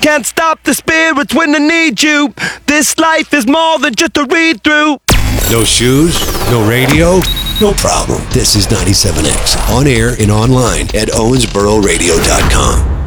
can't stop the spirits when they need you. This life is more than just a read-through. No shoes? No radio? No problem. This is 97X. On air and online at owensbororadio.com.